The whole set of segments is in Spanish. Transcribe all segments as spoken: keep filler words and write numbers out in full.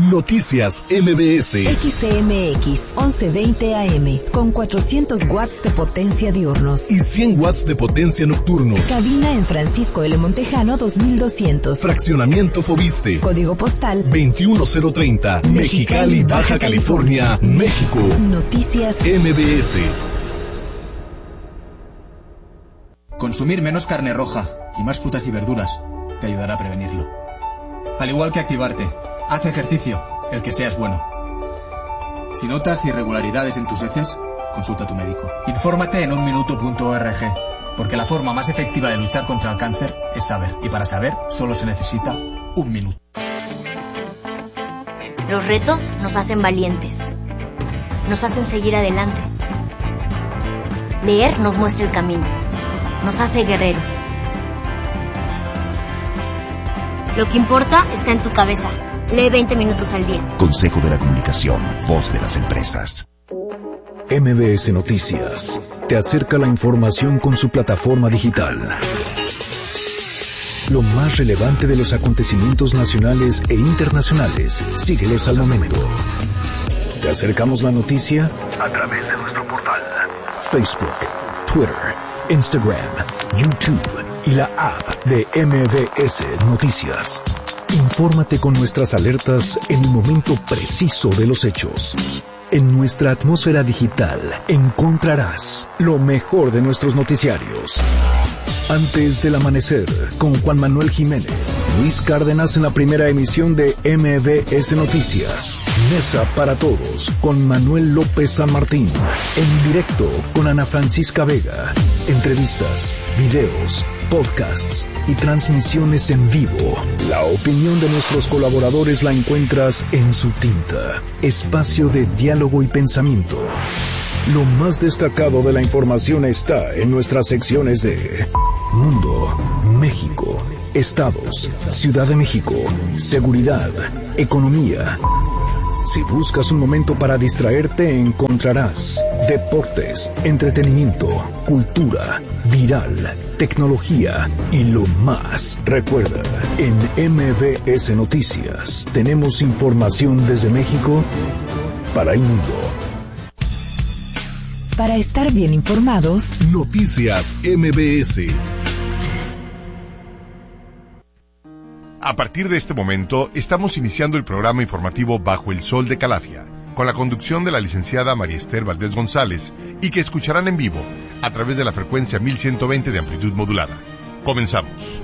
Noticias M B S. X C M X once veinte A M con cuatrocientos watts de potencia diurnos y cien watts de potencia nocturnos. Cabina en Francisco L. Montejano dos mil doscientos. Fraccionamiento Fobiste. Código postal veintiuno cero treinta. Mexicali, Baja California, México. Noticias M B S. Consumir menos carne roja y más frutas y verduras te ayudará a prevenirlo. Al igual que activarte, haz ejercicio, el que sea es bueno. Si notas irregularidades en tus heces, consulta a tu médico. Infórmate en un minuto punto org, porque la forma más efectiva de luchar contra el cáncer es saber, y para saber solo se necesita un minuto. Los retos nos hacen valientes, nos hacen seguir adelante. Leer nos muestra el camino, nos hace guerreros. Lo que importa está en tu cabeza. Lee veinte minutos al día. Consejo de la Comunicación, voz de las empresas. M B S Noticias te acerca la información con su plataforma digital. Lo más relevante de los acontecimientos nacionales e internacionales. Síguelos al momento. Te acercamos la noticia a través de nuestro portal, Facebook, Twitter, Instagram, YouTube y la app de M B S Noticias. Infórmate con nuestras alertas en el momento preciso de los hechos. En nuestra atmósfera digital encontrarás lo mejor de nuestros noticiarios. Antes del amanecer, con Juan Manuel Jiménez, Luis Cárdenas en la primera emisión de M B S Noticias. Mesa para Todos, con Manuel López San Martín. En directo, con Ana Francisca Vega. Entrevistas, videos, podcasts y transmisiones en vivo. La opinión de nuestros colaboradores la encuentras en Su Tinta, espacio de diálogo y pensamiento. Lo más destacado de la información está en nuestras secciones de Mundo, México, Estados, Ciudad de México, Seguridad, Economía. Si buscas un momento para distraerte, encontrarás deportes, entretenimiento, cultura, viral, tecnología y lo más. Recuerda, en M B S Noticias tenemos información desde México para el mundo. Para estar bien informados, Noticias M B S. A partir de este momento, estamos iniciando el programa informativo Bajo el Sol de Calafia, con la conducción de la licenciada María Esther Valdés González, y que escucharán en vivo a través de la frecuencia mil ciento veinte de amplitud modulada. Comenzamos.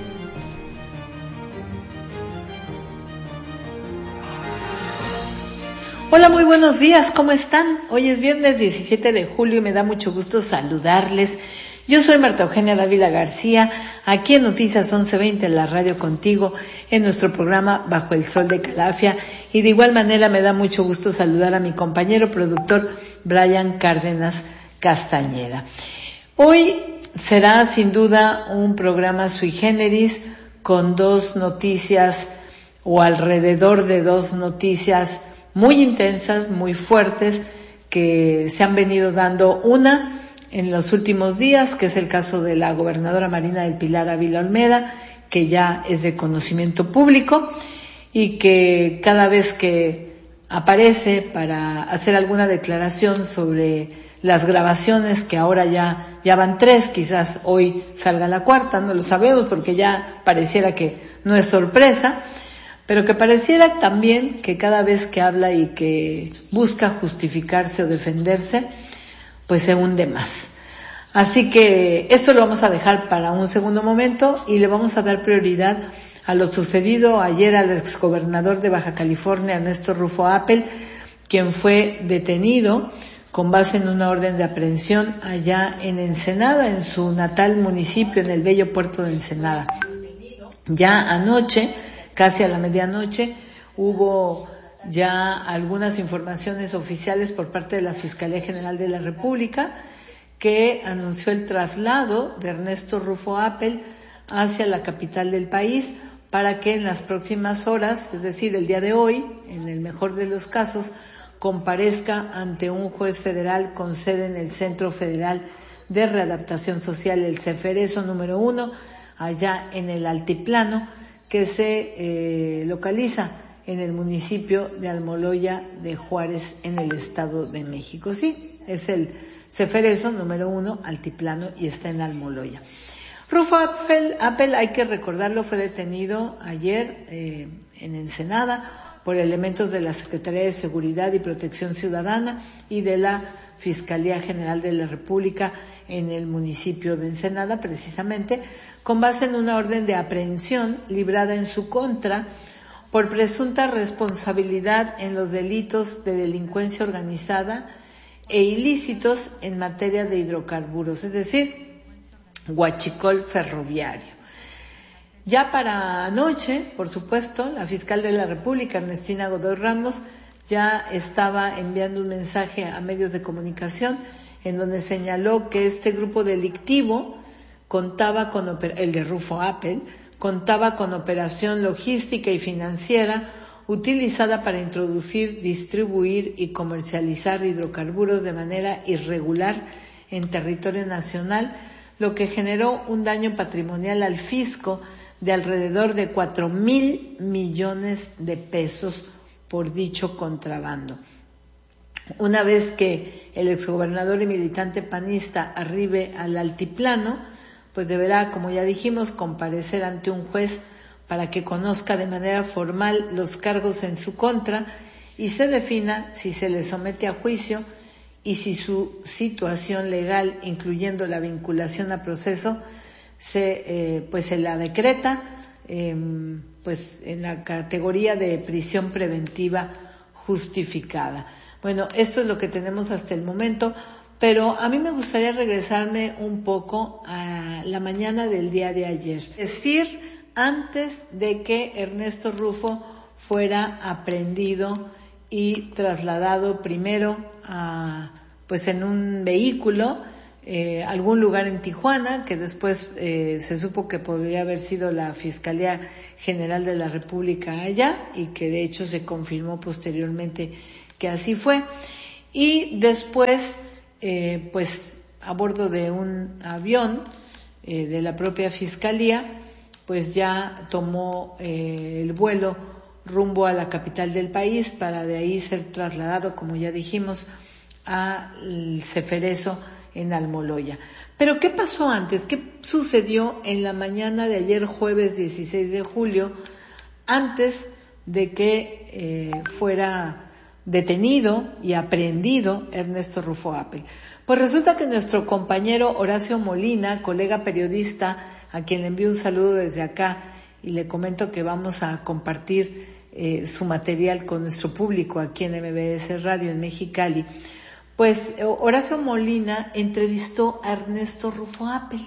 Hola, muy buenos días, ¿cómo están? Hoy es viernes diecisiete de julio y me da mucho gusto saludarles. Yo soy Marta Eugenia Dávila García, aquí en Noticias once veinte, en la radio contigo, en nuestro programa Bajo el Sol de Calafia, y de igual manera me da mucho gusto saludar a mi compañero productor Brian Cárdenas Castañeda. Hoy será sin duda un programa sui generis, con dos noticias, o alrededor de dos noticias muy intensas, muy fuertes, que se han venido dando. Una en los últimos días, que es el caso de la gobernadora Marina del Pilar Ávila Olmeda, que ya es de conocimiento público y que cada vez que aparece para hacer alguna declaración sobre las grabaciones, que ahora ya, ya van tres, quizás hoy salga la cuarta, no lo sabemos porque ya pareciera que no es sorpresa, pero que pareciera también que cada vez que habla y que busca justificarse o defenderse, pues se hunde más. Así que esto lo vamos a dejar para un segundo momento y le vamos a dar prioridad a lo sucedido ayer al exgobernador de Baja California, Ernesto Rufo Appel, quien fue detenido con base en una orden de aprehensión allá en Ensenada, en su natal municipio, en el bello puerto de Ensenada. Ya anoche, casi a la medianoche, hubo ya algunas informaciones oficiales por parte de la Fiscalía General de la República, que anunció el traslado de Ernesto Rufo Appel hacia la capital del país para que en las próximas horas, es decir, el día de hoy, en el mejor de los casos, comparezca ante un juez federal con sede en el Centro Federal de Readaptación Social, el CEFERESO número uno, allá en el Altiplano, que se eh, localiza en el municipio de Almoloya de Juárez, en el Estado de México. Sí, es el Ceferezo número uno, altiplano, y está en Almoloya. Rufo Appel, Appel, hay que recordarlo, fue detenido ayer eh, en Ensenada por elementos de la Secretaría de Seguridad y Protección Ciudadana y de la Fiscalía General de la República en el municipio de Ensenada, precisamente, con base en una orden de aprehensión librada en su contra por presunta responsabilidad en los delitos de delincuencia organizada e ilícitos en materia de hidrocarburos, es decir, huachicol ferroviario. Ya para anoche, por supuesto, la fiscal de la República, Ernestina Godoy Ramos, ya estaba enviando un mensaje a medios de comunicación en donde señaló que este grupo delictivo contaba con, el de Rufo Appel, contaba con operación logística y financiera utilizada para introducir, distribuir y comercializar hidrocarburos de manera irregular en territorio nacional, lo que generó un daño patrimonial al fisco de alrededor de cuatro mil millones de pesos por dicho contrabando. Una vez que el exgobernador y militante panista arribe al altiplano, pues deberá, como ya dijimos, comparecer ante un juez para que conozca de manera formal los cargos en su contra y se defina si se le somete a juicio y si su situación legal, incluyendo la vinculación a proceso, se eh, pues se la decreta eh, pues en la categoría de prisión preventiva justificada. Bueno, esto es lo que tenemos hasta el momento, pero a mí me gustaría regresarme un poco a la mañana del día de ayer, es decir, antes de que Ernesto Rufo fuera aprehendido y trasladado primero a, pues en un vehículo, eh, algún lugar en Tijuana, que después eh, se supo que podría haber sido la Fiscalía General de la República allá, y que de hecho se confirmó posteriormente que así fue. Y después, eh, pues a bordo de un avión eh, de la propia Fiscalía, pues ya tomó eh, el vuelo rumbo a la capital del país para de ahí ser trasladado, como ya dijimos, al Ceferezo en Almoloya. Pero ¿qué pasó antes? ¿Qué sucedió en la mañana de ayer, jueves dieciséis de julio, antes de que eh, fuera detenido y aprehendido Ernesto Rufo Appel? Pues resulta que nuestro compañero Horacio Molina, colega periodista, a quien le envío un saludo desde acá y le comento que vamos a compartir eh, su material con nuestro público aquí en M B S Radio en Mexicali, pues Horacio Molina entrevistó a Ernesto Rufo Appel.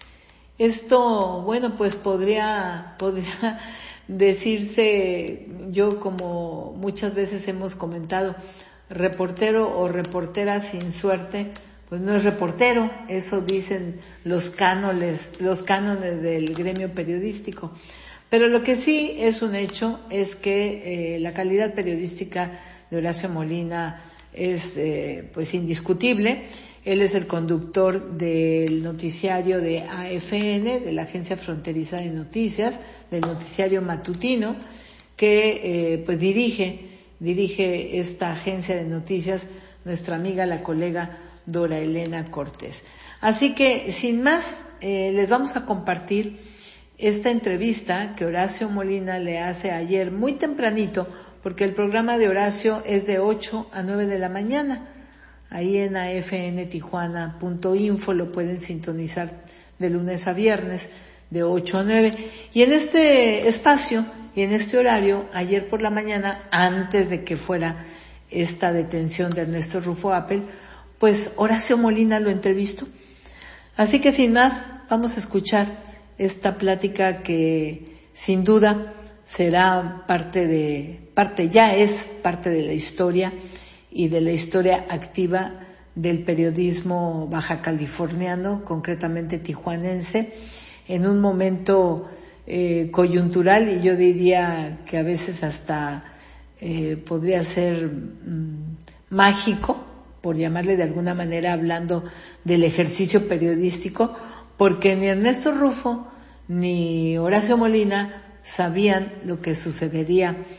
Esto, bueno, pues podría, podría decirse, yo como muchas veces hemos comentado, reportero o reportera sin suerte, pues no es reportero, eso dicen los cánones, los cánones del gremio periodístico. Pero lo que sí es un hecho es que eh, la calidad periodística de Horacio Molina es eh, pues indiscutible. Él es el conductor del noticiario de A F N, de la Agencia Fronteriza de Noticias, del noticiario matutino, que eh, pues dirige, dirige esta agencia de noticias nuestra amiga, la colega Dora Elena Cortés. Así que, sin más, eh, les vamos a compartir esta entrevista que Horacio Molina le hace ayer muy tempranito, porque el programa de Horacio es de ocho a nueve de la mañana. Ahí en a f n tijuana punto info lo pueden sintonizar de lunes a viernes de ocho a nueve. Y en este espacio y en este horario, ayer por la mañana, antes de que fuera esta detención de Ernesto Rufo Appel, pues Horacio Molina lo entrevistó. Así que sin más, vamos a escuchar esta plática que sin duda será parte de, parte ya es parte de la historia y de la historia activa del periodismo baja californiano, concretamente tijuanense, en un momento eh, coyuntural y yo diría que a veces hasta eh, podría ser mm, mágico, por llamarle de alguna manera, hablando del ejercicio periodístico, porque ni Ernesto Rufo ni Horacio Molina sabían lo que sucedería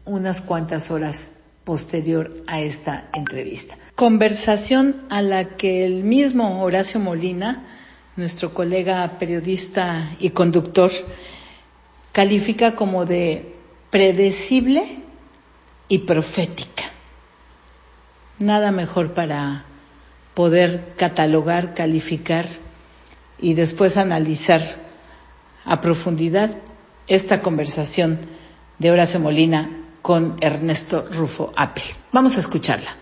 unas cuantas horas posterior a esta entrevista. Conversación a la que el mismo Horacio Molina, nuestro colega periodista y conductor, califica como de predecible y profética. Nada mejor para poder catalogar, calificar y después analizar a profundidad esta conversación de Horacio Molina con Ernesto Rufo Appel. Vamos a escucharla.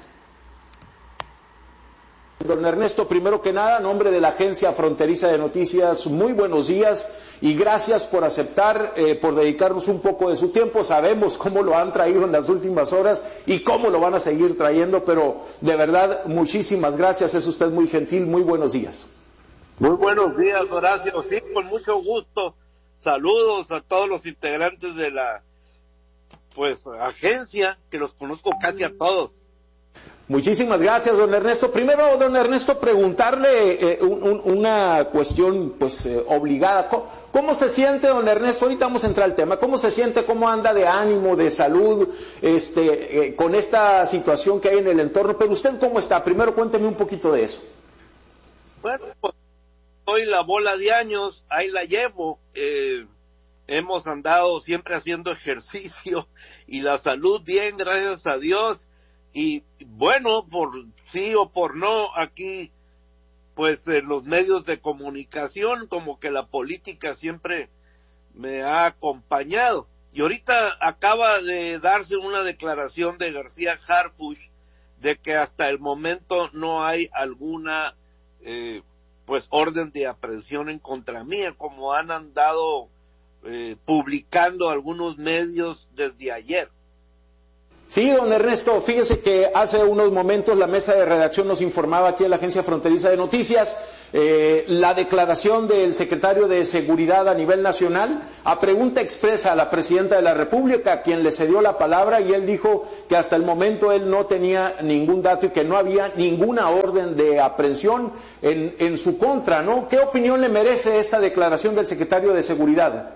Don Ernesto, primero que nada, en nombre de la Agencia Fronteriza de Noticias, muy buenos días y gracias por aceptar, eh, por dedicarnos un poco de su tiempo. Sabemos cómo lo han traído en las últimas horas y cómo lo van a seguir trayendo, pero de verdad, muchísimas gracias, es usted muy gentil, muy buenos días. Muy buenos días, Horacio, sí, con mucho gusto. Saludos a todos los integrantes de la pues agencia, que los conozco casi a todos. Muchísimas gracias, don Ernesto. Primero, don Ernesto, preguntarle eh, un, un, una cuestión pues eh, obligada. ¿Cómo, ¿Cómo se siente, don Ernesto? Ahorita vamos a entrar al tema. ¿Cómo se siente? ¿Cómo anda de ánimo, de salud, este, eh, con esta situación que hay en el entorno? Pero usted, ¿cómo está? Primero, cuénteme un poquito de eso. Bueno, pues hoy la bola de años, ahí la llevo. Eh, hemos andado siempre haciendo ejercicio y la salud bien, gracias a Dios. Y bueno, por sí o por no, aquí pues en los medios de comunicación como que la política siempre me ha acompañado. Y ahorita acaba de darse una declaración de García Harfuch de que hasta el momento no hay alguna eh, pues orden de aprehensión en contra mía, como han andado eh, publicando algunos medios desde ayer. Sí, don Ernesto, fíjese que hace unos momentos la mesa de redacción nos informaba aquí en la Agencia Fronteriza de Noticias eh, la declaración del secretario de Seguridad a nivel nacional a pregunta expresa a la Presidenta de la República, a quien le cedió la palabra, y él dijo que hasta el momento él no tenía ningún dato y que no había ninguna orden de aprehensión en, en su contra, ¿no? ¿Qué opinión le merece esta declaración del secretario de Seguridad?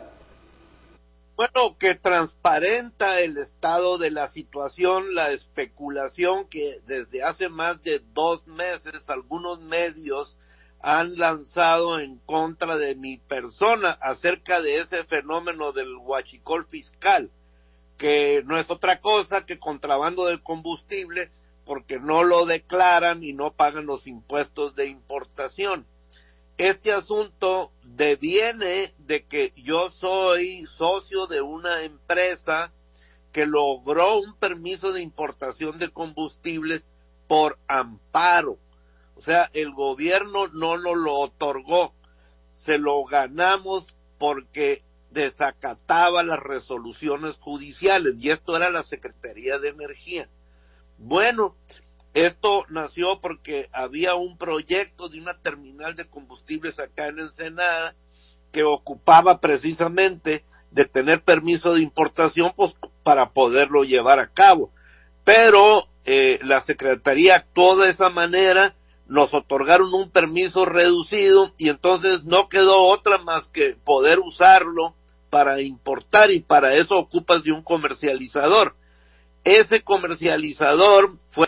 Bueno, que transparenta el estado de la situación, la especulación que desde hace más de dos meses algunos medios han lanzado en contra de mi persona acerca de ese fenómeno del huachicol fiscal, que no es otra cosa que contrabando del combustible porque no lo declaran y no pagan los impuestos de importación. Este asunto deviene de que yo soy socio de una empresa que logró un permiso de importación de combustibles por amparo. O sea, el gobierno no nos lo otorgó, se lo ganamos porque desacataba las resoluciones judiciales, y esto era la Secretaría de Energía. Bueno, esto nació porque había un proyecto de una terminal de combustibles acá en Ensenada que ocupaba precisamente de tener permiso de importación pues para poderlo llevar a cabo. Pero eh, la Secretaría actuó de esa manera, nos otorgaron un permiso reducido y entonces no quedó otra más que poder usarlo para importar, y para eso ocupas de un comercializador. Ese comercializador fue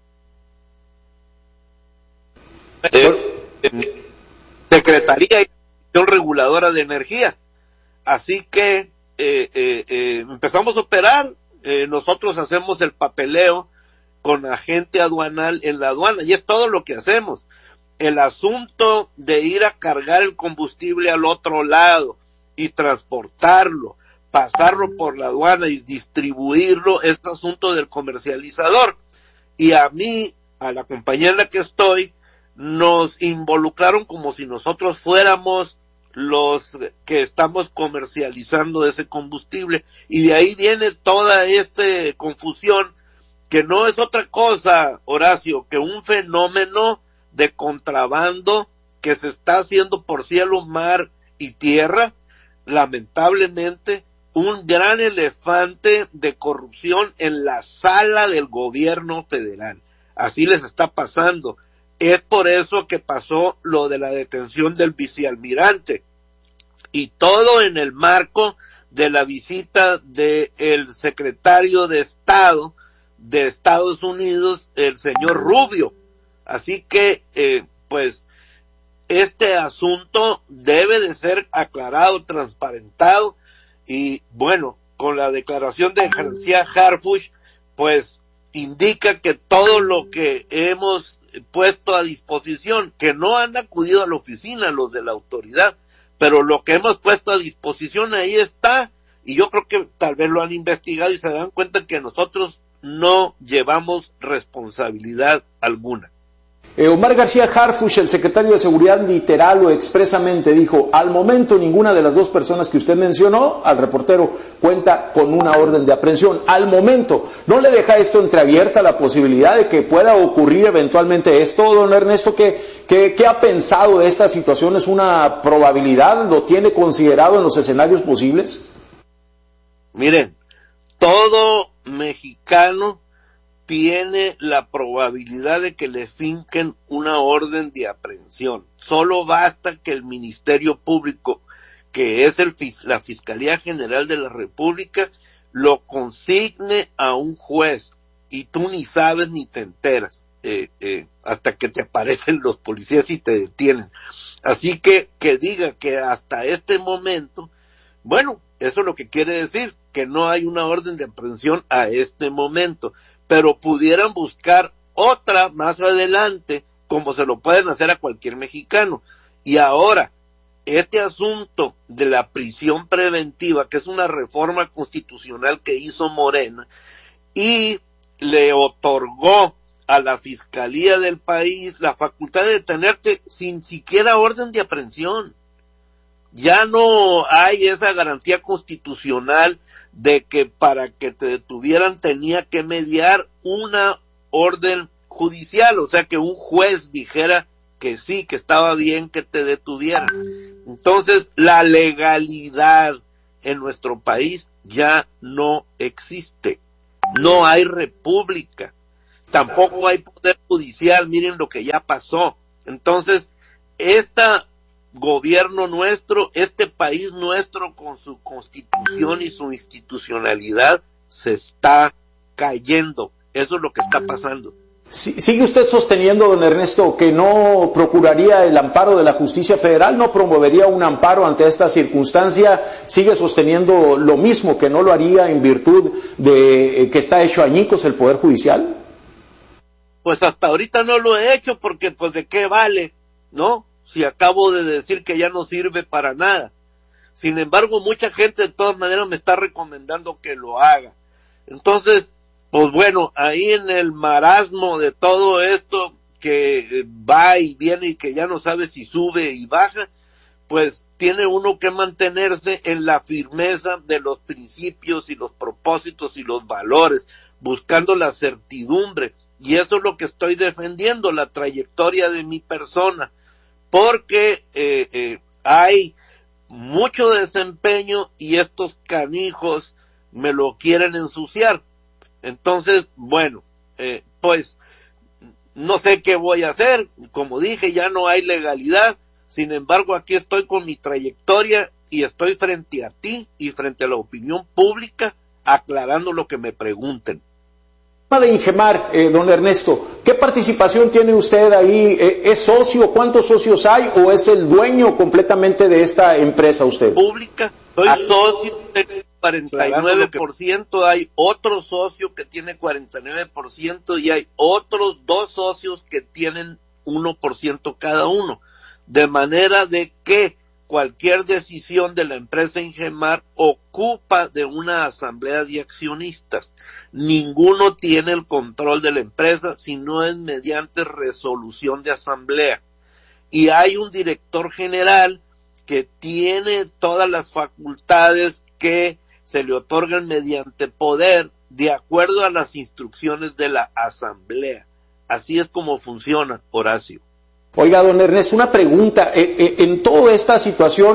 Eh, eh, Secretaría y Comisión Reguladora de Energía. Así que eh, eh, eh, empezamos a operar, eh, nosotros hacemos el papeleo con agente aduanal en la aduana, y es todo lo que hacemos. El asunto de ir a cargar el combustible al otro lado y transportarlo, pasarlo por la aduana y distribuirlo, es asunto del comercializador. Y a mí, a la compañía en la que estoy, nos involucraron como si nosotros fuéramos los que estamos comercializando ese combustible, y de ahí viene toda esta confusión, que no es otra cosa, Horacio, que un fenómeno de contrabando que se está haciendo por cielo, mar y tierra. Lamentablemente, un gran elefante de corrupción en la sala del gobierno federal. Así les está pasando. Es por eso que pasó lo de la detención del vicealmirante, y todo en el marco de la visita del secretario de Estado de Estados Unidos, el señor Rubio. Así que, eh, pues, este asunto debe de ser aclarado, transparentado, y bueno, con la declaración de García Harfuch, pues, indica que todo lo que hemos puesto a disposición, que no han acudido a la oficina los de la autoridad, pero lo que hemos puesto a disposición ahí está, y yo creo que tal vez lo han investigado y se dan cuenta que nosotros no llevamos responsabilidad alguna. Eh, Omar García Harfuch, el secretario de Seguridad, literal o expresamente dijo, al momento ninguna de las dos personas que usted mencionó, al reportero, cuenta con una orden de aprehensión. Al momento, ¿no le deja esto entreabierta la posibilidad de que pueda ocurrir eventualmente esto, don Ernesto? ¿Qué, qué, qué ha pensado de esta situación? ¿Es una probabilidad? ¿Lo tiene considerado en los escenarios posibles? Miren, todo mexicano tiene la probabilidad de que le finquen una orden de aprehensión. Solo basta que el Ministerio Público, que es el, la Fiscalía General de la República, lo consigne a un juez y tú ni sabes ni te enteras eh, eh, hasta que te aparecen los policías y te detienen. Así que que diga que hasta este momento, bueno, eso es lo que quiere decir, que no hay una orden de aprehensión a este momento, pero pudieran buscar otra más adelante, como se lo pueden hacer a cualquier mexicano. Y ahora, este asunto de la prisión preventiva, que es una reforma constitucional que hizo Morena, y le otorgó a la Fiscalía del país la facultad de detenerte sin siquiera orden de aprehensión. Ya no hay esa garantía constitucional de que para que te detuvieran tenía que mediar una orden judicial, o sea que un juez dijera que sí, que estaba bien que te detuvieran. Entonces, la legalidad en nuestro país ya no existe. No hay república. Tampoco hay poder judicial. Miren lo que ya pasó. Entonces, este gobierno nuestro, este país nuestro, con su constitución y su institucionalidad, se está cayendo. Eso es lo que está pasando. ¿Sigue usted sosteniendo, don Ernesto, que no procuraría el amparo de la justicia federal, no promovería un amparo ante esta circunstancia? ¿Sigue sosteniendo lo mismo, que no lo haría en virtud de eh, que está hecho añicos el Poder Judicial? Pues hasta ahorita no lo he hecho, porque pues de qué vale, ¿no? Si acabo de decir que ya no sirve para nada. Sin embargo, mucha gente de todas maneras me está recomendando que lo haga. Entonces, pues bueno, ahí en el marasmo de todo esto que va y viene y que ya no sabe si sube y baja, pues tiene uno que mantenerse en la firmeza de los principios y los propósitos y los valores, buscando la certidumbre. Y eso es lo que estoy defendiendo, la trayectoria de mi persona, porque eh, eh, hay mucho desempeño y estos canijos me lo quieren ensuciar. Entonces, bueno, eh, pues no sé qué voy a hacer. Como dije, ya no hay legalidad. Sin embargo, aquí estoy con mi trayectoria y estoy frente a ti y frente a la opinión pública aclarando lo que me pregunten. De Ingemar, eh, don Ernesto, ¿qué participación tiene usted ahí? Eh, ¿Es socio? ¿Cuántos socios hay? ¿O es el dueño completamente de esta empresa usted? Pública, soy socio de cuarenta y nueve por ciento, hay otro socio que tiene cuarenta y nueve por ciento y hay otros dos socios que tienen uno por ciento cada uno. De manera de que cualquier decisión de la empresa Ingemar ocupa de una asamblea de accionistas. Ninguno tiene el control de la empresa si no es mediante resolución de asamblea. Y hay un director general que tiene todas las facultades que se le otorgan mediante poder de acuerdo a las instrucciones de la asamblea. Así es como funciona, Horacio. Oiga, don Ernesto, una pregunta. Eh, eh, en toda esta situación,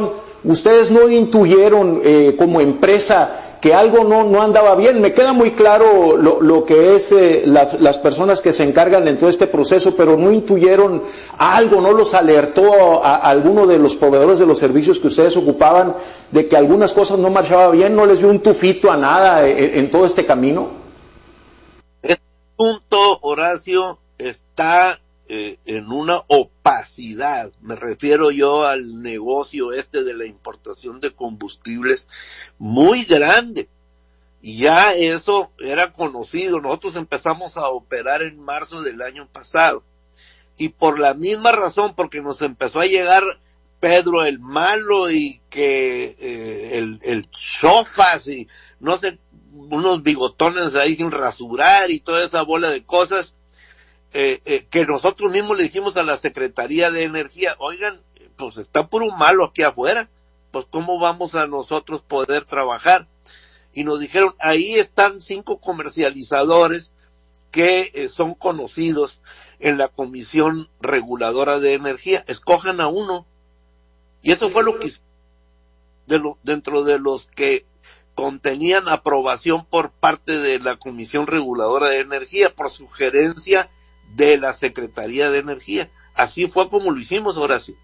¿Ustedes no intuyeron eh, como empresa que algo no, no andaba bien? Me queda muy claro lo, lo que es eh, las, las personas que se encargan en todo este proceso, pero no intuyeron algo, no los alertó a, a alguno de los proveedores de los servicios que ustedes ocupaban de que algunas cosas no marchaban bien, no les dio un tufito a nada en, en todo este camino. Este punto, Horacio, está eh, en una opacidad. Me refiero yo al negocio este de la importación de combustibles muy grande. Y ya eso era conocido. Nosotros empezamos a operar en marzo del año pasado. Y por la misma razón, porque nos empezó a llegar Pedro el Malo y que eh, el, el Chofas y no sé, unos bigotones ahí sin rasurar y toda esa bola de cosas, eh, eh, que nosotros mismos le dijimos a la Secretaría de Energía, oigan, pues está puro malo aquí afuera, pues cómo vamos a nosotros poder trabajar. Y nos dijeron, ahí están cinco comercializadores que eh, son conocidos en la Comisión Reguladora de Energía, escojan a uno. Y eso fue lo que de lo, dentro de los que contenían aprobación por parte de la Comisión Reguladora de Energía por sugerencia de la Secretaría de Energía. Así fue como lo hicimos, Horacio.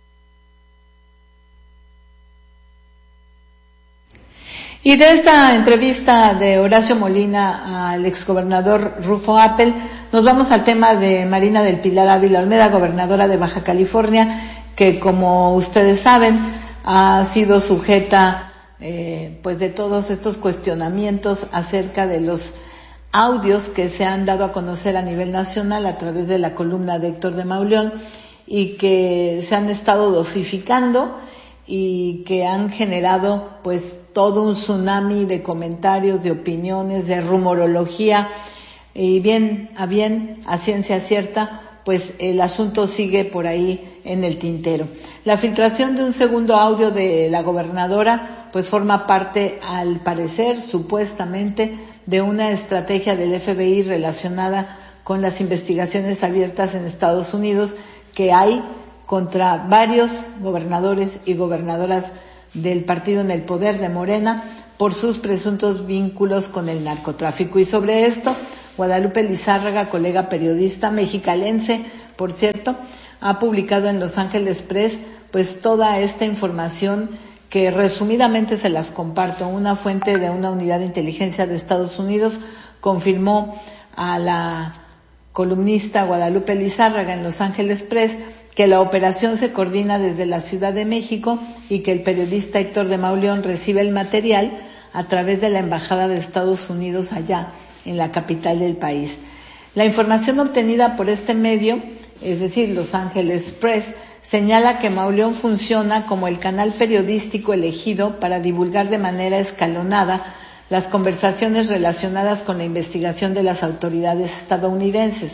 Y de esta entrevista de Horacio Molina al exgobernador Rufo Appel, nos vamos al tema de Marina del Pilar Ávila Olmeda, gobernadora de Baja California, que como ustedes saben ha sido sujeta eh, pues de todos estos cuestionamientos acerca de los audios que se han dado a conocer a nivel nacional a través de la columna de Héctor de Mauleón y que se han estado dosificando y que han generado pues todo un tsunami de comentarios, de opiniones, de rumorología, y bien a bien, a ciencia cierta, pues el asunto sigue por ahí en el tintero. La filtración de un segundo audio de la gobernadora pues forma parte, al parecer, supuestamente, de una estrategia del F B I relacionada con las investigaciones abiertas en Estados Unidos que hay contra varios gobernadores y gobernadoras del partido en el poder de Morena por sus presuntos vínculos con el narcotráfico. Y sobre esto, Guadalupe Lizárraga, colega periodista mexicalense, por cierto, ha publicado en Los Ángeles Press pues toda esta información que resumidamente se las comparto. Una fuente de una unidad de inteligencia de Estados Unidos confirmó a la columnista Guadalupe Lizárraga en Los Ángeles Press que la operación se coordina desde la Ciudad de México y que el periodista Héctor de Mauleón recibe el material a través de la Embajada de Estados Unidos allá en la capital del país. La información obtenida por este medio, es decir, Los Ángeles Press, señala que Mauleón funciona como el canal periodístico elegido para divulgar de manera escalonada las conversaciones relacionadas con la investigación de las autoridades estadounidenses.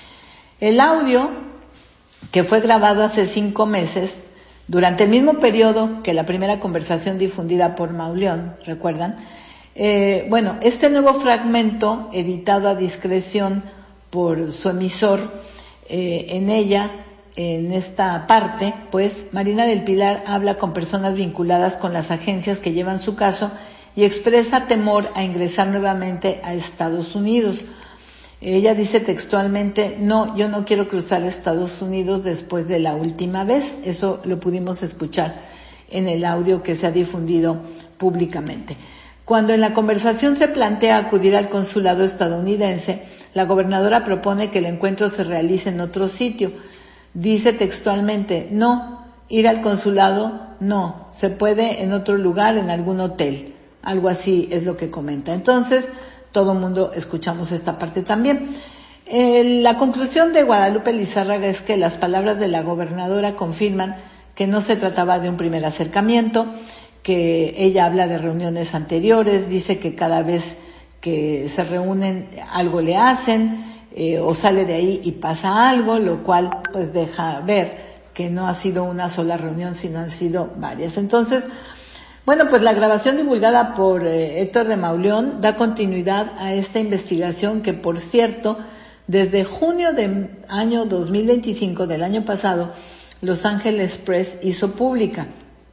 El audio, que fue grabado hace cinco meses, durante el mismo periodo que la primera conversación difundida por Mauleón, ¿recuerdan? Eh, bueno, este nuevo fragmento, editado a discreción por su emisor, eh, en ella, en esta parte, pues, Marina del Pilar habla con personas vinculadas con las agencias que llevan su caso y expresa temor a ingresar nuevamente a Estados Unidos. Ella dice textualmente, no, yo no quiero cruzar Estados Unidos después de la última vez. Eso lo pudimos escuchar en el audio que se ha difundido públicamente. Cuando en la conversación se plantea acudir al consulado estadounidense, la gobernadora propone que el encuentro se realice en otro sitio. Dice textualmente, no, ir al consulado, no, se puede en otro lugar, en algún hotel. Algo así es lo que comenta. Entonces, todo el mundo escuchamos esta parte también. Eh, la conclusión de Guadalupe Lizárraga es que las palabras de la gobernadora confirman que no se trataba de un primer acercamiento, que ella habla de reuniones anteriores, dice que cada vez que se reúnen algo le hacen, eh, o sale de ahí y pasa algo, lo cual pues deja ver que no ha sido una sola reunión, sino han sido varias. Entonces, bueno, pues la grabación divulgada por eh, Héctor de Mauleón da continuidad a esta investigación que, por cierto, desde junio del año dos mil veinticinco, del año pasado, Los Ángeles Press hizo pública.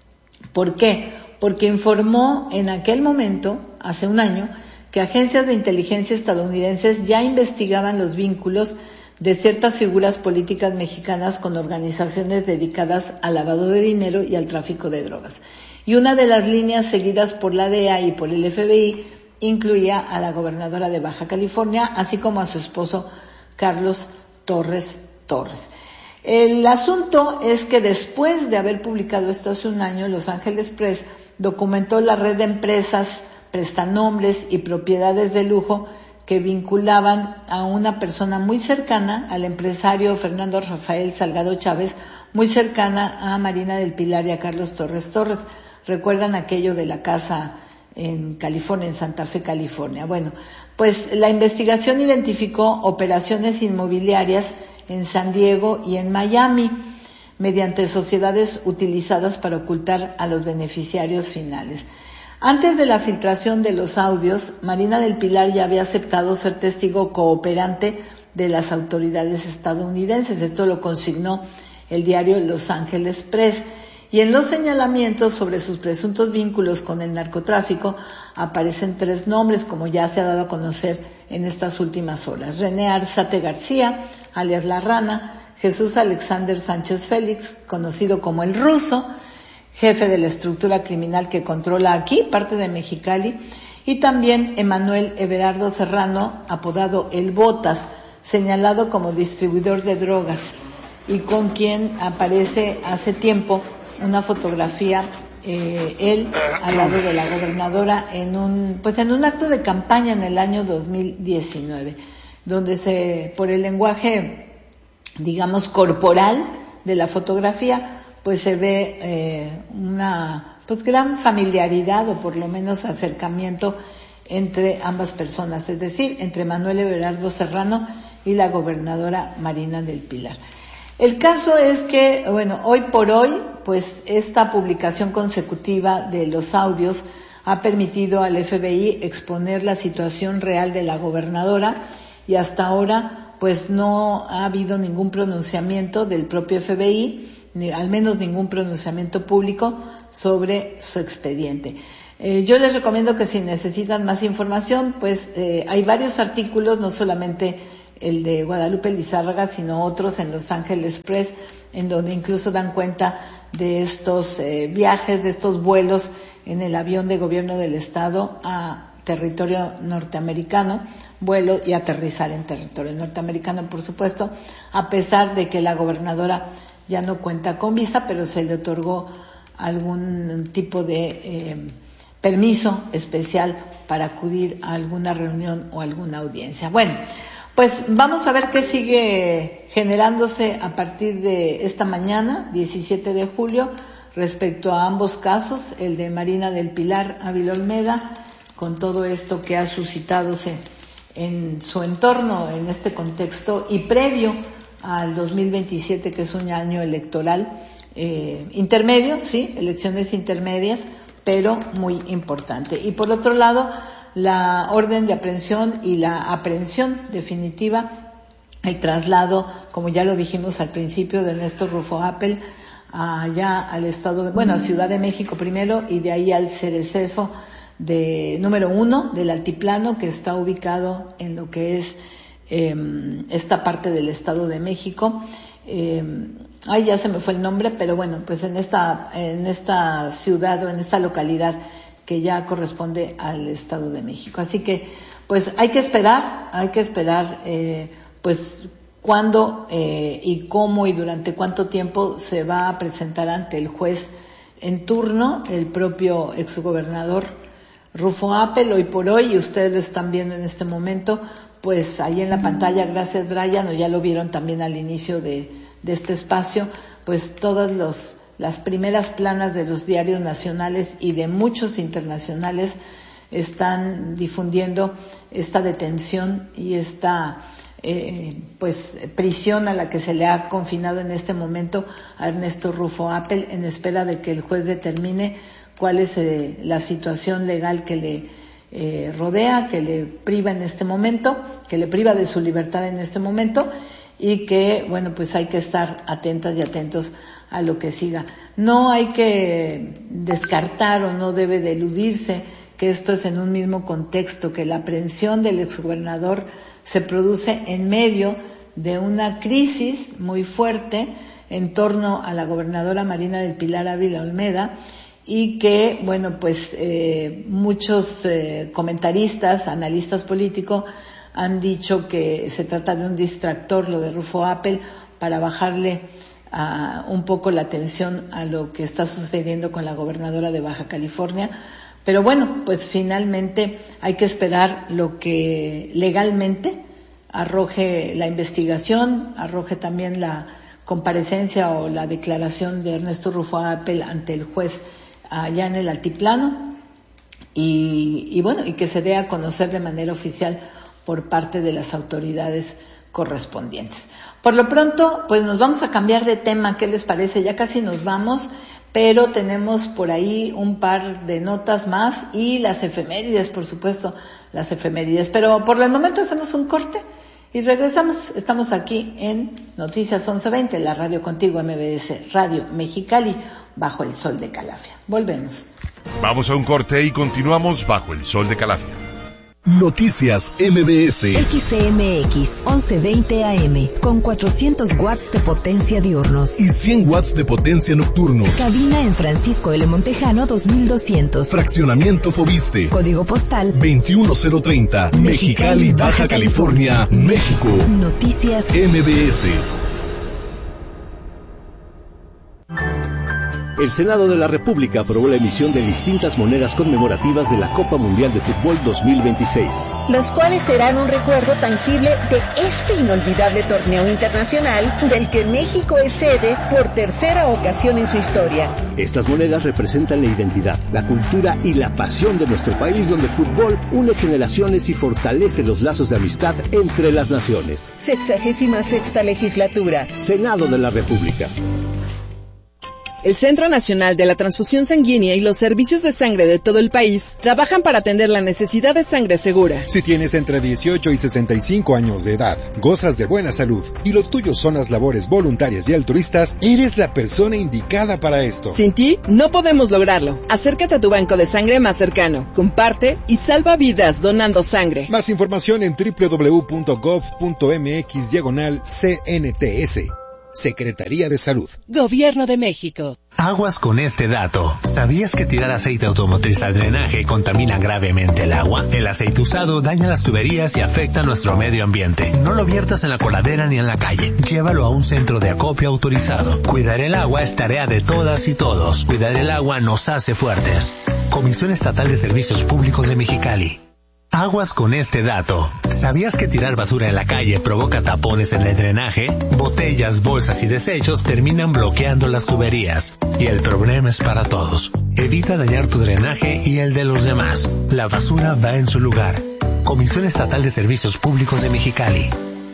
¿Por qué? Porque informó en aquel momento, hace un año, que agencias de inteligencia estadounidenses ya investigaban los vínculos de ciertas figuras políticas mexicanas con organizaciones dedicadas al lavado de dinero y al tráfico de drogas. Y una de las líneas seguidas por la D E A y por el F B I incluía a la gobernadora de Baja California, así como a su esposo Carlos Torres Torres. El asunto es que después de haber publicado esto hace un año, Los Ángeles Press documentó la red de empresas, prestanombres y propiedades de lujo que vinculaban a una persona muy cercana al empresario Fernando Rafael Salgado Chávez, muy cercana a Marina del Pilar y a Carlos Torres Torres. ¿Recuerdan aquello de la casa en California, en Santa Fe, California? Bueno, pues la investigación identificó operaciones inmobiliarias en San Diego y en Miami, mediante sociedades utilizadas para ocultar a los beneficiarios finales. Antes de la filtración de los audios, Marina del Pilar ya había aceptado ser testigo cooperante de las autoridades estadounidenses. Esto lo consignó el diario Los Ángeles Press. Y en los señalamientos sobre sus presuntos vínculos con el narcotráfico aparecen tres nombres, como ya se ha dado a conocer en estas últimas horas: René Arzate García, alias La Rana; Jesús Alexander Sánchez Félix, conocido como el Ruso, jefe de la estructura criminal que controla aquí, parte de Mexicali; y también Emanuel Everardo Serrano, apodado El Botas, señalado como distribuidor de drogas, y con quien aparece hace tiempo una fotografía, eh, él al lado de la gobernadora en un, pues en un acto de campaña en el año dos mil diecinueve, donde se, por el lenguaje, digamos, corporal de la fotografía, pues se ve eh, una, pues gran familiaridad, o por lo menos acercamiento entre ambas personas, es decir, entre Manuel Everardo Serrano y la gobernadora Marina del Pilar. El caso es que, bueno, hoy por hoy, pues esta publicación consecutiva de los audios ha permitido al F B I exponer la situación real de la gobernadora, y hasta ahora pues no ha habido ningún pronunciamiento del propio F B I, ni al menos ningún pronunciamiento público sobre su expediente. Eh, yo les recomiendo que si necesitan más información, pues eh, hay varios artículos, no solamente el de Guadalupe Lizárraga, sino otros en Los Ángeles Press, en donde incluso dan cuenta de estos eh, viajes, de estos vuelos en el avión de gobierno del estado a territorio norteamericano, vuelo y aterrizar en territorio norteamericano, por supuesto, a pesar de que la gobernadora ya no cuenta con visa, pero se le otorgó algún tipo de eh, permiso especial para acudir a alguna reunión o alguna audiencia. Bueno, pues vamos a ver qué sigue generándose a partir de esta mañana, diecisiete de julio, respecto a ambos casos, el de Marina del Pilar Ávila Olmeda, con todo esto que ha suscitadose en su entorno, en este contexto, y previo al dos mil veintisiete, que es un año electoral eh, intermedio, sí, elecciones intermedias, pero muy importante. Y por otro lado, la orden de aprehensión y la aprehensión definitiva, el traslado, como ya lo dijimos al principio, de Ernesto Rufo Appel allá al estado de, bueno, a Ciudad de México primero, y de ahí al Cerezo de número uno del altiplano, que está ubicado en lo que es eh, esta parte del estado de México. Eh, ay, ya se me fue el nombre, pero bueno, pues en esta, en esta ciudad o en esta localidad que ya corresponde al Estado de México. Así que, pues hay que esperar, hay que esperar, eh, pues cuándo eh, y cómo y durante cuánto tiempo se va a presentar ante el juez en turno el propio exgobernador Rufo Appel. Hoy por hoy, y ustedes lo están viendo en este momento, pues ahí en la pantalla, gracias Brian, o ya lo vieron también al inicio de, de este espacio, pues todos los las primeras planas de los diarios nacionales y de muchos internacionales están difundiendo esta detención y esta eh, pues prisión a la que se le ha confinado en este momento a Ernesto Rufo Appel, en espera de que el juez determine cuál es eh, la situación legal que le eh, rodea, que le priva en este momento, que le priva de su libertad en este momento, y que, bueno, pues hay que estar atentas y atentos a lo que siga. No hay que descartar o no debe de eludirse que esto es en un mismo contexto, que la aprehensión del exgobernador se produce en medio de una crisis muy fuerte en torno a la gobernadora Marina del Pilar Ávila Olmeda, y que, bueno, pues eh, muchos eh, comentaristas, analistas políticos han dicho que se trata de un distractor, lo de Rufo Appel, para bajarle uh, un poco la atención a lo que está sucediendo con la gobernadora de Baja California. Pero bueno, pues finalmente hay que esperar lo que legalmente arroje la investigación, arroje también la comparecencia o la declaración de Ernesto Rufo Appel ante el juez allá en el Altiplano, y, y bueno, y que se dé a conocer de manera oficial por parte de las autoridades correspondientes. Por lo pronto, pues nos vamos a cambiar de tema, ¿qué les parece? Ya casi nos vamos, pero tenemos por ahí un par de notas más y las efemérides, por supuesto, las efemérides. Pero por el momento hacemos un corte y regresamos. Estamos aquí en Noticias once veinte, la radio contigo, M B S Radio Mexicali, bajo el sol de Calafia. Volvemos. Vamos a un corte y continuamos bajo el sol de Calafia. Noticias M B S. X C M X once veinte A M con cuatrocientos watts de potencia diurnos y cien watts de potencia nocturnos. Cabina en Francisco L. Montejano dos mil doscientos. Fraccionamiento Fobiste. Código postal veintiuno cero treinta. Mexicali, Baja California, México. Noticias M B S. El Senado de la República aprobó la emisión de distintas monedas conmemorativas de la Copa Mundial de Fútbol dos mil veintiséis. Las cuales serán un recuerdo tangible de este inolvidable torneo internacional del que México es sede por tercera ocasión en su historia. Estas monedas representan la identidad, la cultura y la pasión de nuestro país, donde el fútbol une generaciones y fortalece los lazos de amistad entre las naciones. Sexagésima sexta legislatura. Senado de la República. El Centro Nacional de la Transfusión Sanguínea y los servicios de sangre de todo el país trabajan para atender la necesidad de sangre segura. Si tienes entre dieciocho y sesenta y cinco años de edad, gozas de buena salud y lo tuyo son las labores voluntarias y altruistas, eres la persona indicada para esto. Sin ti, no podemos lograrlo. Acércate a tu banco de sangre más cercano, comparte y salva vidas donando sangre. Más información en doble u doble u doble u punto gov punto m x diagonal C N T S. Secretaría de Salud. Gobierno de México. Aguas con este dato. ¿Sabías que tirar aceite automotriz al drenaje contamina gravemente el agua? El aceite usado daña las tuberías y afecta a nuestro medio ambiente. No lo viertas en la coladera ni en la calle. Llévalo a un centro de acopio autorizado. Cuidar el agua es tarea de todas y todos. Cuidar el agua nos hace fuertes. Comisión Estatal de Servicios Públicos de Mexicali. Aguas con este dato. ¿Sabías que tirar basura en la calle provoca tapones en el drenaje? Botellas, bolsas y desechos terminan bloqueando las tuberías. Y el problema es para todos. Evita dañar tu drenaje y el de los demás. La basura va en su lugar. Comisión Estatal de Servicios Públicos de Mexicali.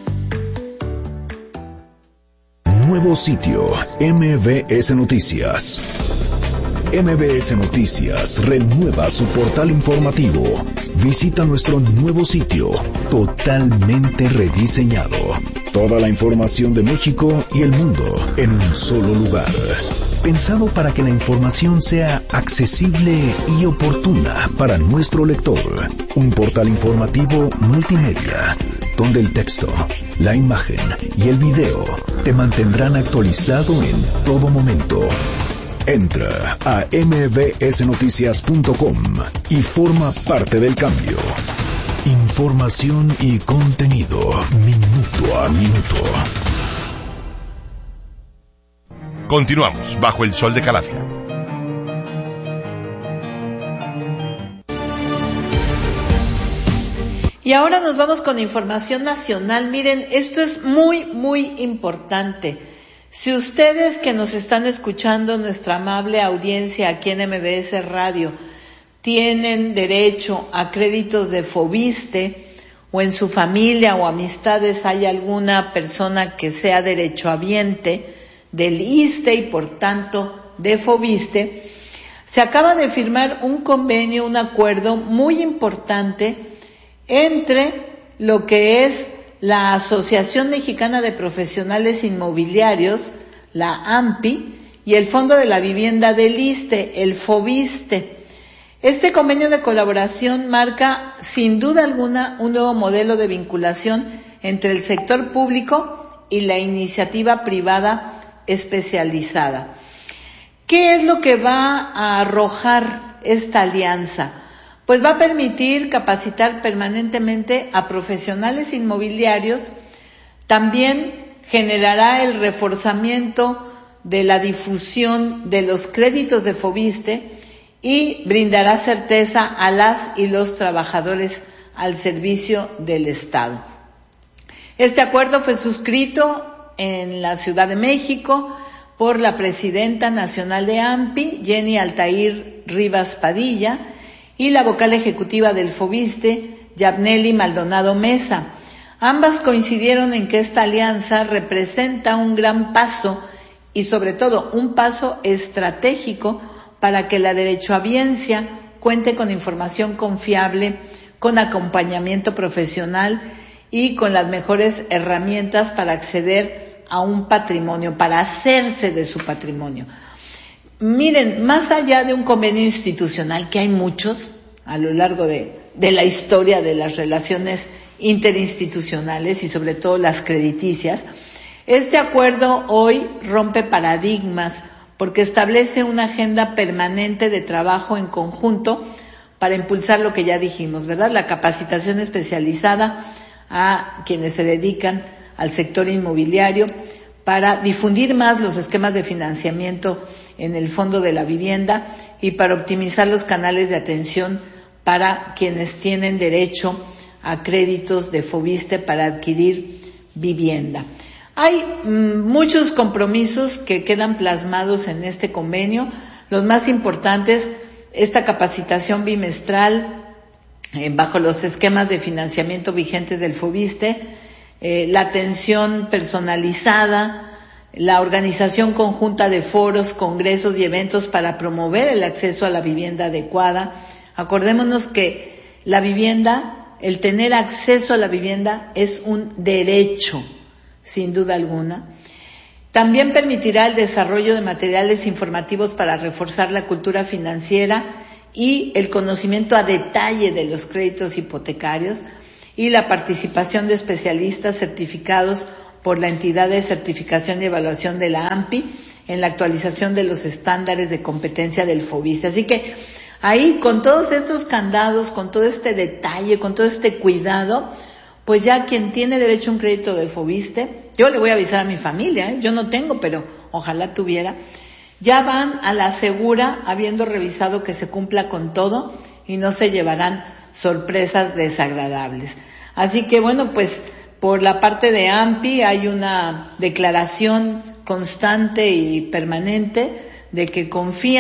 Nuevo sitio M B S Noticias. M B S Noticias renueva su portal informativo. Visita nuestro nuevo sitio, totalmente rediseñado. Toda la información de México y el mundo en un solo lugar. Pensado para que la información sea accesible y oportuna para nuestro lector. Un portal informativo multimedia, donde el texto, la imagen y el video te mantendrán actualizado en todo momento. Entra a m b s noticias punto com y forma parte del cambio. Información y contenido, minuto a minuto. Continuamos bajo el sol de Calafia. Y ahora nos vamos con información nacional. Miren, esto es muy, muy importante. Si ustedes que nos están escuchando, nuestra amable audiencia aquí en M B S Radio, tienen derecho a créditos de Fobiste, o en su familia o amistades hay alguna persona que sea derechohabiente del ISSSTE y por tanto de Fobiste, se acaba de firmar un convenio, un acuerdo muy importante entre lo que es la Asociación Mexicana de Profesionales Inmobiliarios, la A M P I, y el Fondo de la Vivienda del ISSSTE, el FOVISSSTE. Este convenio de colaboración marca, sin duda alguna, un nuevo modelo de vinculación entre el sector público y la iniciativa privada especializada. ¿Qué es lo que va a arrojar esta alianza? Pues va a permitir capacitar permanentemente a profesionales inmobiliarios, también generará el reforzamiento de la difusión de los créditos de FOVISSSTE y brindará certeza a las y los trabajadores al servicio del Estado. Este acuerdo fue suscrito en la Ciudad de México por la presidenta nacional de AMPI, Jenny Altair Rivas Padilla, y la vocal ejecutiva del FOVISSSTE, Yabneli Maldonado Mesa. Ambas coincidieron en que esta alianza representa un gran paso y sobre todo un paso estratégico para que la derechohabiencia cuente con información confiable, con acompañamiento profesional y con las mejores herramientas para acceder a un patrimonio, para hacerse de su patrimonio. Miren, más allá de un convenio institucional, que hay muchos a lo largo de, de la historia de las relaciones interinstitucionales y sobre todo las crediticias, este acuerdo hoy rompe paradigmas porque establece una agenda permanente de trabajo en conjunto para impulsar lo que ya dijimos, ¿verdad? La capacitación especializada a quienes se dedican al sector inmobiliario para difundir más los esquemas de financiamiento en el Fondo de la Vivienda y para optimizar los canales de atención para quienes tienen derecho a créditos de FOVISSSTE para adquirir vivienda. Hay mmm, muchos compromisos que quedan plasmados en este convenio. Los más importantes, esta capacitación bimestral eh, bajo los esquemas de financiamiento vigentes del FOVISSSTE, eh, la atención personalizada, la organización conjunta de foros, congresos y eventos para promover el acceso a la vivienda adecuada. Acordémonos que la vivienda, el tener acceso a la vivienda es un derecho, sin duda alguna. También permitirá el desarrollo de materiales informativos para reforzar la cultura financiera y el conocimiento a detalle de los créditos hipotecarios y la participación de especialistas certificados por la entidad de certificación y evaluación de la AMPI en la actualización de los estándares de competencia del FOVISSSTE. Así que ahí, con todos estos candados, con todo este detalle, con todo este cuidado, pues ya quien tiene derecho a un crédito de FOVISSSTE, yo le voy a avisar a mi familia, ¿eh? Yo no tengo, pero ojalá tuviera, ya van a la segura habiendo revisado que se cumpla con todo y no se llevarán sorpresas desagradables. Así que bueno, pues por la parte de AMPI hay una declaración constante y permanente de que confían